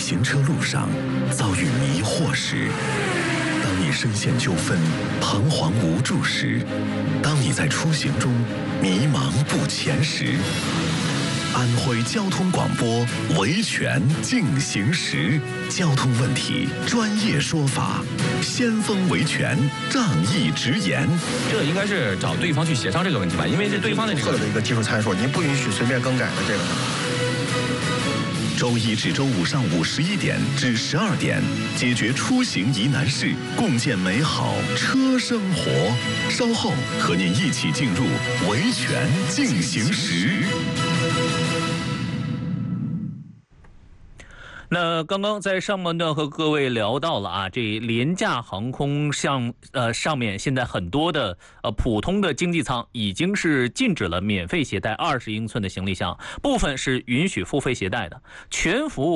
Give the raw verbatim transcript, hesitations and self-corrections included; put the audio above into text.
行车路上遭遇迷惑时，当你深陷纠纷、彷徨无助时，当你在出行中迷茫不前时，安徽交通广播维权进行时，交通问题专业说法，先锋维权仗义直言。 这应该是找对方去协商这个问题吧，因为这对方的这个的一个技术参数，您不允许随便更改的这个。 周一至周五上午十一点至十二点，解决出行疑难事，共建美好车生活。稍后和您一起进入维权进行时。 那刚刚在上半段和各位聊到了啊，这廉价航空上呃上面现在很多的呃普通的经济舱已经是禁止了免费携带二十英寸的行李箱，部分是允许付费携带的，全服务。